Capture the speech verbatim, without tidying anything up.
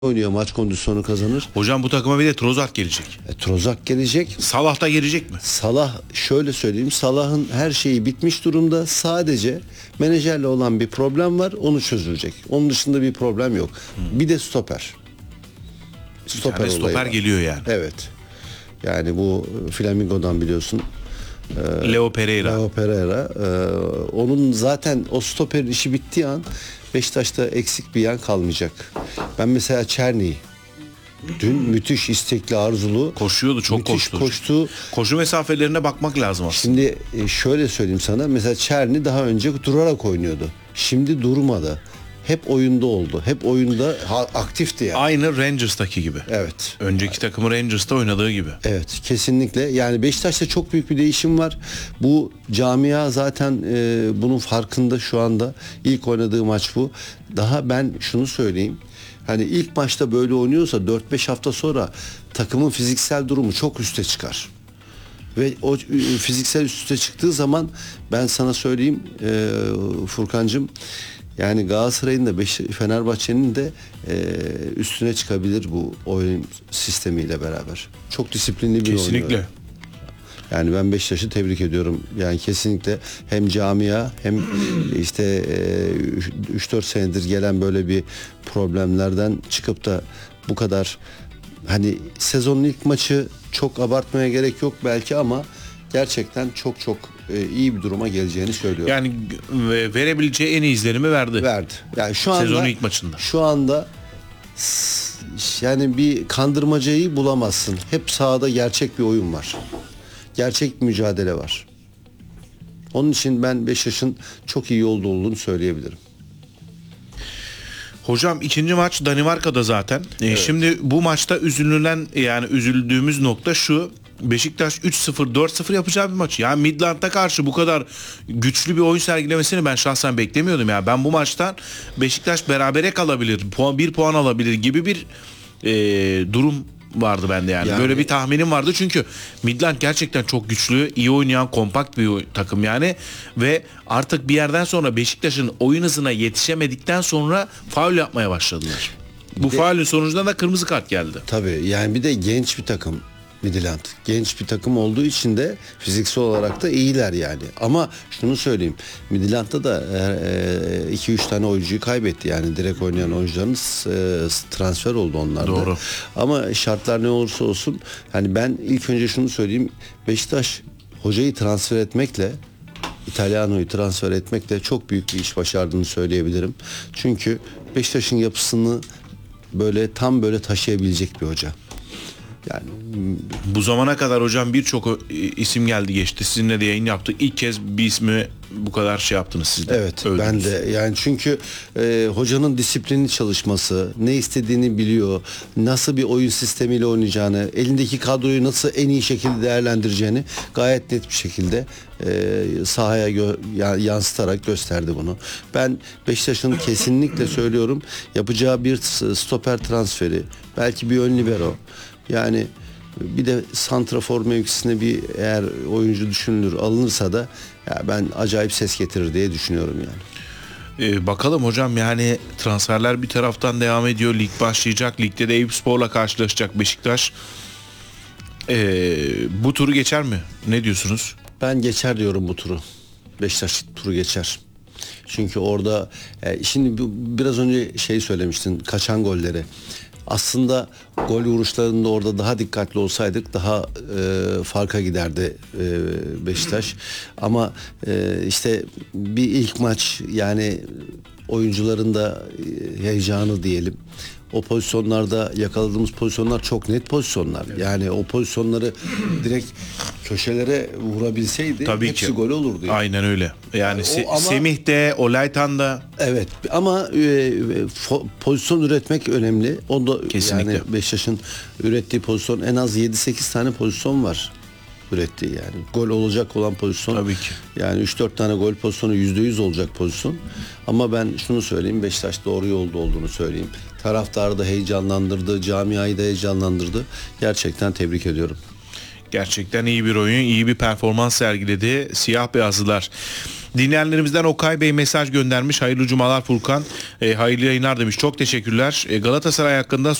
oynuyor, maç kondisyonu kazanır. Hocam bu takıma bir de Trossard gelecek. E, Trossard gelecek. Salah da gelecek mi? Salah, şöyle söyleyeyim, Salah'ın her şeyi bitmiş durumda. Sadece menajerle olan bir problem var, onu çözülecek. Onun dışında bir problem yok. Hmm. Bir de stoper. Stoper, bir tane stoper geliyor yani. Evet. Yani bu Flamingo'dan biliyorsun. Ee, Leo Pereira. Leo Pereira. Ee, onun zaten o stoperin işi bittiği an Beşiktaş'ta eksik bir yan kalmayacak. Ben mesela Çerni'yi dün müthiş istekli, arzulu. Koşuyordu, çok koştu. koştu. Koşu mesafelerine bakmak lazım aslında. Şimdi şöyle söyleyeyim sana. Mesela Çerni daha önce durarak oynuyordu. Şimdi durmadı. Hep oyunda oldu. Hep oyunda aktifti yani. Aynı Rangers'taki gibi. Evet. Önceki takımı Rangers'ta oynadığı gibi. Evet, kesinlikle. Yani Beşiktaş'ta çok büyük bir değişim var. Bu camia zaten e, bunun farkında şu anda. İlk oynadığı maç bu. Daha ben şunu söyleyeyim. Hani ilk maçta böyle oynuyorsa dört beş hafta sonra takımın fiziksel durumu çok üste çıkar. Ve o fiziksel üste çıktığı zaman ben sana söyleyeyim e, Furkancığım, yani Galatasaray'ın da Fenerbahçe'nin de e, üstüne çıkabilir bu oyun sistemiyle beraber. Çok disiplinli bir oyun. Kesinlikle. Yani ben Beşiktaş'ı tebrik ediyorum. Yani kesinlikle hem camia hem işte e, üç dört senedir gelen böyle bir problemlerden çıkıp da bu kadar, hani sezonun ilk maçı çok abartmaya gerek yok belki ama gerçekten çok çok e, iyi bir duruma geleceğini söylüyor. Yani verebileceği en iyi izlenimi verdi. Verdi. Yani şu anda sezonun ilk maçında. Şu anda yani bir kandırmacayı bulamazsın. Hep sahada gerçek bir oyun var. Gerçek bir mücadele var. Onun için ben Beşiktaş'ın çok iyi yolda olduğunu söyleyebilirim. Hocam ikinci maç Danimarka'da zaten. Evet. Ee, şimdi bu maçta üzülülen, yani üzüldüğümüz nokta şu: Beşiktaş üç sıfır dört sıfır yapacağı bir maç. Yani Midland'a karşı bu kadar güçlü bir oyun sergilemesini ben şahsen beklemiyordum ya. Ben bu maçtan Beşiktaş berabere kalabilir, puan bir puan alabilir gibi bir e, durum vardı bende yani. yani. Böyle bir tahminim vardı çünkü Midland gerçekten çok güçlü, iyi oynayan, kompakt bir takım yani ve artık bir yerden sonra Beşiktaş'ın oyun hızına yetişemedikten sonra faul yapmaya başladılar. Bu faulün sonucunda da kırmızı kart geldi. Tabii yani bir de genç bir takım Midland. Genç bir takım olduğu için de fiziksel olarak da iyiler yani. Ama şunu söyleyeyim. Midland'da da iki üç tane oyuncuyu kaybetti. Yani direkt oynayan oyuncularımız e, transfer oldu onlarda. Doğru. Ama şartlar ne olursa olsun, hani ben ilk önce şunu söyleyeyim. Beşiktaş hocayı transfer etmekle, İtalyano'yu transfer etmekle çok büyük bir iş başardığını söyleyebilirim. Çünkü Beşiktaş'ın yapısını böyle tam böyle taşıyabilecek bir hoca. Yani bu zamana kadar hocam birçok isim geldi geçti. Sizinle de yayın yaptık. İlk kez bir ismi bu kadar şey yaptınız siz de. Evet, Öldünüz. Ben de yani çünkü e, hocanın disiplinli çalışması, ne istediğini biliyor, nasıl bir oyun sistemiyle oynayacağını, elindeki kadroyu nasıl en iyi şekilde değerlendireceğini gayet net bir şekilde e, sahaya gö- yansıtarak gösterdi bunu. Ben Beşiktaş'ın kesinlikle söylüyorum yapacağı bir stoper transferi, belki bir ön libero, yani bir de santrafor mevkisine bir eğer oyuncu düşünülür, alınırsa da ya ben acayip ses getirir diye düşünüyorum yani. Ee, bakalım hocam, yani transferler bir taraftan devam ediyor. Lig başlayacak. Ligde de Eyüpspor'la karşılaşacak Beşiktaş. Ee, bu turu geçer mi? Ne diyorsunuz? Ben geçer diyorum bu turu. Beşiktaş turu geçer. Çünkü orada e, şimdi biraz önce şey söylemiştin, kaçan golleri. Aslında gol vuruşlarında orada daha dikkatli olsaydık daha e, farka giderdi e, Beşiktaş. Ama e, işte bir ilk maç, yani oyuncuların da e, heyecanı diyelim. O pozisyonlarda yakaladığımız pozisyonlar çok net pozisyonlar. Evet. Yani o pozisyonları direkt köşelere vurabilseydi tabii hepsi ki gol olurdu. Yani. Aynen öyle. Yani, yani o, ama, Semih de, Olaytan da. Evet ama e, fo, pozisyon üretmek önemli. O da kesinlikle. Yani Beşiktaş'ın ürettiği pozisyon en az yedi sekiz tane pozisyon var ürettiği yani. Gol olacak olan pozisyon. Tabii ki. Yani üç dört tane gol pozisyonu yüzde yüz olacak pozisyon. Ama ben şunu söyleyeyim, Beşiktaş doğru yolda olduğunu söyleyeyim. Taraftarı da heyecanlandırdı, camiayı da heyecanlandırdı. Gerçekten tebrik ediyorum. Gerçekten iyi bir oyun, iyi bir performans sergiledi siyah beyazlılar. Dinleyenlerimizden Okay Bey mesaj göndermiş. Hayırlı cumalar Furkan. E, hayırlı yayınlar demiş. Çok teşekkürler. E, Galatasaray hakkında